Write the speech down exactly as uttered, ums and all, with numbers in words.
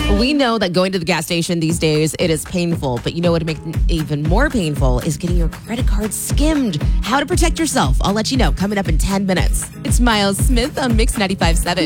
We know that going to the gas station these days, it is painful. But you know what would make it even more painful is getting your credit card skimmed. How to protect yourself, I'll let you know coming up in ten minutes. It's Miles Smith on Mix ninety-five point seven.